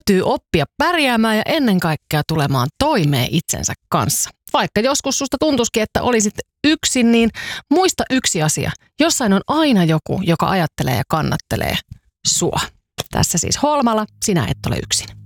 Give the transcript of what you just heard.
täytyy oppia pärjäämään ja ennen kaikkea tulemaan toimeen itsensä kanssa. Vaikka joskus susta tuntuisikin, että olisit yksin, niin muista yksi asia. Jossain on aina joku, joka ajattelee ja kannattelee sua. Tässä siis Holmala, sinä et ole yksin.